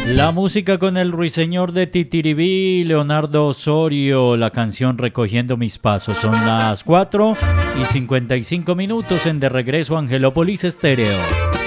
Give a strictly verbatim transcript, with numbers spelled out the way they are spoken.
La música con el ruiseñor de Titiribí, Leonardo Osorio, la canción Recogiendo mis pasos. Son las cuatro y cincuenta y cinco minutos en De Regreso a Angelópolis Estéreo.